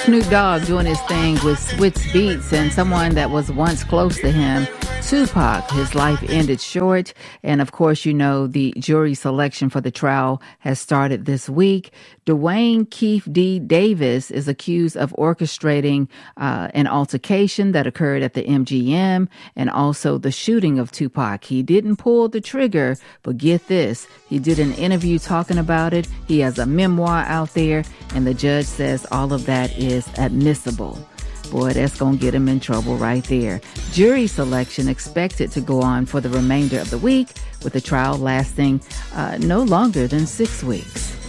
Snoop Dogg doing his thing with Swizz Beatz and someone that was once close to him, Tupac. His life ended short. And of course, you know, the jury selection for the trial has started this week. Dwayne Keefe D. Davis is accused of orchestrating an altercation that occurred at the MGM and also the shooting of Tupac. He didn't pull the trigger, but get this, he did an interview talking about it. He has a memoir out there, and the judge says all of that is admissible. Boy, that's going to get him in trouble right there. Jury selection expected to go on for the remainder of the week, with the trial lasting no longer than 6 weeks.